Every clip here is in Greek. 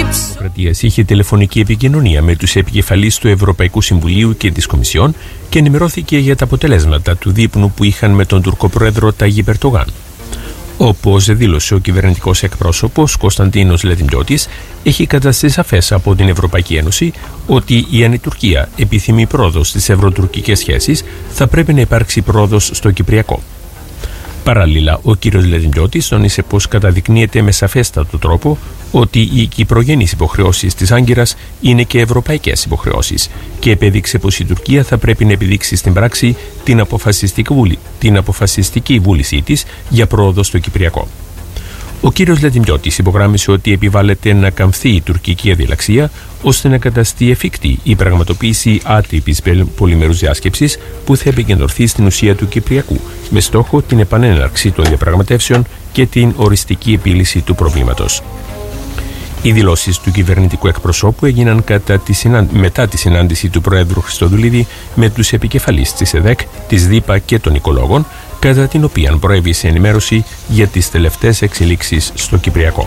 Δημοκρατία είχε τηλεφωνική επικοινωνία με τους επικεφαλείς του Ευρωπαϊκού Συμβουλίου και της Κομισιόν και ενημερώθηκε για τα αποτελέσματα του δείπνου που είχαν με τον Τουρκο πρόεδρο Ταγίπ Ερντογάν. Όπως δήλωσε ο κυβερνητικός εκπρόσωπος Κωνσταντίνος Λετιμιώτης, έχει καταστεί σαφές από την Ευρωπαϊκή Ένωση ότι αν η Τουρκία επιθυμεί πρόοδος στις ευρωτουρκικές σχέσεις, θα πρέπει να υπάρξει πρόοδος στο Κυπριακό. Παράλληλα, ο κ. Λετιμιώτης τόνισε πως καταδεικνύεται με σαφέστατο τρόπο ότι οι κυπρογενείς υποχρεώσεις της Άγκυρας είναι και ευρωπαϊκές υποχρεώσεις και επέδειξε πως η Τουρκία θα πρέπει να επιδείξει στην πράξη την αποφασιστική βούλησή της για πρόοδο στο Κυπριακό. Ο κ. Λετιμιώτης υπογράμμισε ότι επιβάλλεται να καμφθεί η τουρκική αδειαλαξία ώστε να καταστεί εφικτή η πραγματοποίηση άτυπης πολυμερούς διάσκεψης που θα επικεντρωθεί στην ουσία του Κυπριακού με στόχο την επανέναρξη των διαπραγματεύσεων και την οριστική επίλυση του προβλήματος. Οι δηλώσεις του κυβερνητικού εκπροσώπου έγιναν μετά τη συνάντηση του Προέδρου Χριστοδουλίδη με τους επικεφαλείς της ΕΔΕΚ, της ΔΥΠΑ και των οικολόγων, κατά την οποία προέβησε ενημέρωση για τις τελευταίες εξελίξεις στο Κυπριακό.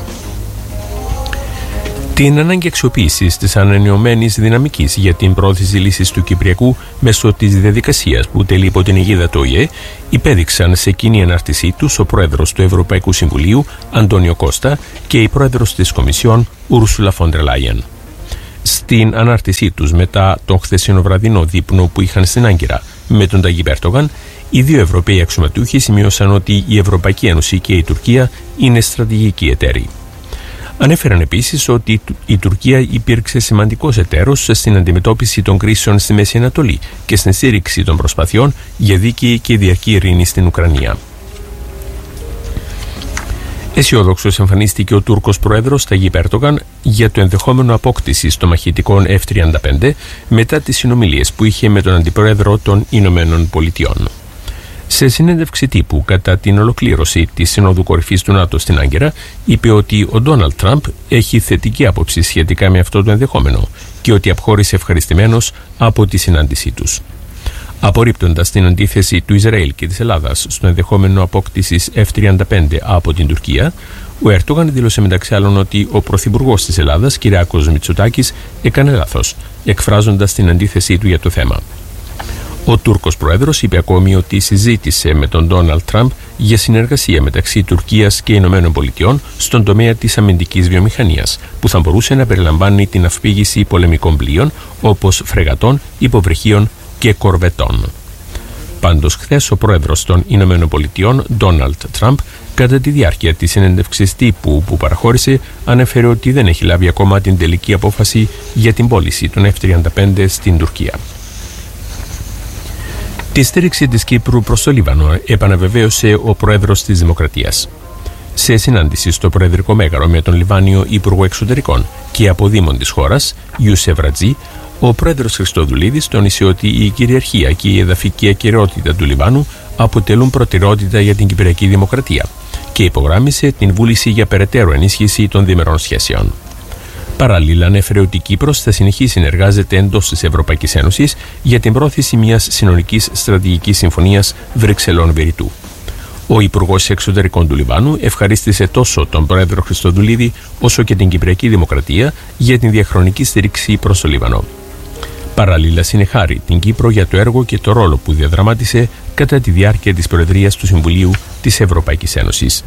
Την ανάγκη αξιοποίησης της ανανεωμένης δυναμικής για την πρόθεση λύσης του Κυπριακού μέσω της διαδικασίας που τελεί υπό την αιγίδα του ΟΗΕ υπέδειξαν σε κοινή ανάρτησή τους ο πρόεδρος του Ευρωπαϊκού Συμβουλίου Αντώνιο Κώστα και η πρόεδρος της Κομισιόν Ούρσουλα φον ντερ Λάιεν. Στην ανάρτησή τους μετά τον χθεσινό βραδινό δείπνο που είχαν στην Άγκυρα με τον Ταγίπ Ερντογάν, οι δύο Ευρωπαίοι αξιωματούχοι σημείωσαν ότι η Ευρωπαϊκή Ένωση και η Τουρκία είναι στρατηγικοί εταίροι. Ανέφεραν επίσης ότι η Τουρκία υπήρξε σημαντικός εταίρος στην αντιμετώπιση των κρίσεων στη Μέση Ανατολή και στην στήριξη των προσπαθειών για δίκαιη και διαρκή ειρήνη στην Ουκρανία. Αισιόδοξος εμφανίστηκε ο Τούρκος πρόεδρος Ταγίπ Ερντογάν για το ενδεχόμενο απόκτησης των μαχητικών F-35 μετά τις συνομιλίες που είχε με τον αντιπρόεδρο των Ηνωμένων Πολιτειών. Σε συνέντευξη τύπου κατά την ολοκλήρωση της Συνόδου Κορυφής του ΝΑΤΟ στην Άγκυρα, είπε ότι ο Ντόναλντ Τραμπ έχει θετική άποψη σχετικά με αυτό το ενδεχόμενο και ότι αποχώρησε ευχαριστημένος από τη συνάντησή τους. Απορρίπτοντας την αντίθεση του Ισραήλ και της Ελλάδας στο ενδεχόμενο απόκτησης F-35 από την Τουρκία, ο Ερντογάν δήλωσε μεταξύ άλλων ότι ο πρωθυπουργός της Ελλάδας, Κυριάκος Μητσοτάκης, έκανε λάθος, εκφράζοντας την αντίθεσή του για το θέμα. Ο Τούρκος πρόεδρος είπε ακόμη ότι συζήτησε με τον Ντόναλντ Τραμπ για συνεργασία μεταξύ Τουρκίας και Ηνωμένων Πολιτειών στον τομέα της αμυντικής βιομηχανίας, που θα μπορούσε να περιλαμβάνει την αυπήγηση πολεμικών πλοίων όπως φρεγατών, υποβρυχίων και κορβετών. Πάντως, χθες ο πρόεδρος των Ηνωμένων Πολιτειών, Ντόναλντ Τραμπ, κατά τη διάρκεια της συνέντευξης τύπου που παραχώρησε, ανέφερε ότι δεν έχει λάβει ακόμα την τελική απόφαση για την πώληση των F-35 στην Τουρκία. Τη στήριξη της Κύπρου προς το Λίβανο επαναβεβαίωσε ο πρόεδρος της Δημοκρατίας. Σε συνάντηση στο Προεδρικό Μέγαρο με τον Λιβάνιο Υπουργό Εξωτερικών και αποδήμον της χώρας, Ιούσεφ Ρατζή, ο πρόεδρος Χριστοδουλίδης τόνισε ότι η κυριαρχία και η εδαφική ακεραιότητα του Λιβάνου αποτελούν προτεραιότητα για την Κυπριακή Δημοκρατία και υπογράμμισε την βούληση για περαιτέρω ενίσχυση των διμερών σχέσεων. Παράλληλα, ανέφερε ότι η Κύπρος θα συνεχίσει να εργάζεται εντός της Ευρωπαϊκής Ένωσης για την πρόθεση μιας συνολικής στρατηγικής συμφωνίας Βρυξελών-Βηρητού. Ο Υπουργός Εξωτερικών του Λιβάνου ευχαρίστησε τόσο τον πρόεδρο Χριστοδουλίδη όσο και την Κυπριακή Δημοκρατία για την διαχρονική στήριξη προς το Λίβανο. Παράλληλα, συνεχάρει την Κύπρο για το έργο και το ρόλο που διαδραμάτισε κατά τη διάρκεια της Προεδρίας του Συμβουλίου της Ευρωπαϊκής Ένωσης.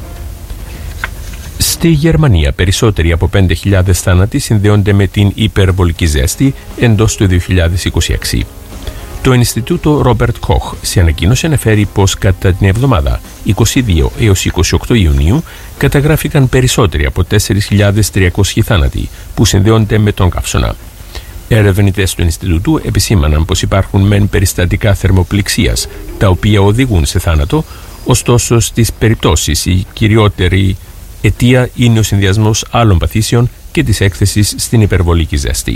Στη Γερμανία, περισσότεροι από 5.000 θάνατοι συνδέονται με την υπερβολική ζέστη εντός του 2026. Το Ινστιτούτο Ρόμπερτ Κοχ σε ανακοίνωση αναφέρει πως κατά την εβδομάδα 22 έως 28 Ιουνίου καταγράφηκαν περισσότεροι από 4.300 θάνατοι που συνδέονται με τον καύσωνα. Ερευνητές του Ινστιτούτου επισήμαναν πως υπάρχουν μεν περιστατικά θερμοπληξίας τα οποία οδηγούν σε θάνατο, ωστόσο στις περιπτώσεις η κυριότερη αιτία είναι ο συνδυασμός άλλων παθήσεων και της έκθεσης στην υπερβολική ζέστη.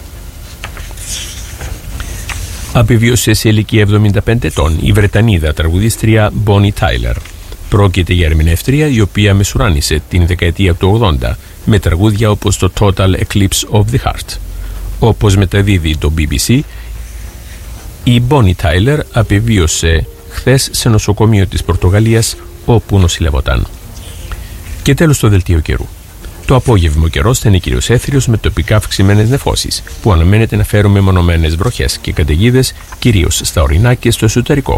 Απεβίωσε σε ηλικία 75 ετών η Βρετανίδα τραγουδίστρια Bonnie Tyler. Πρόκειται για ερμηνεύτρια η οποία μεσουράνησε την δεκαετία του 80 με τραγούδια όπως το Total Eclipse of the Heart. Όπως μεταδίδει το BBC, η Bonnie Tyler απεβίωσε χθες σε νοσοκομείο της Πορτογαλίας όπου νοσηλευόταν. Και τέλος το δελτίο καιρού. Το απόγευμα ο καιρός θα είναι κυρίως έθριος με τοπικά αυξημένες νεφώσεις, που αναμένεται να φέρουν μεμονωμένες βροχές και καταιγίδες, κυρίως στα ορεινά και στο εσωτερικό.